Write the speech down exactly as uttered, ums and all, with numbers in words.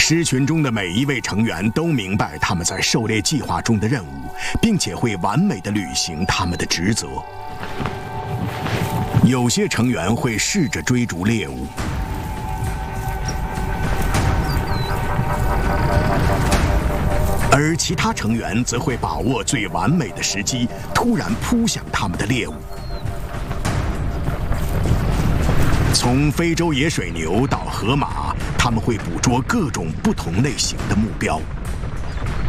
狮群中的每一位成员都明白他们在狩猎计划中的任务，并且会完美地履行他们的职责。有些成员会试着追逐猎物，而其他成员则会把握最完美的时机，突然扑向他们的猎物。从非洲野水牛到河马，他们会捕捉各种不同类型的目标。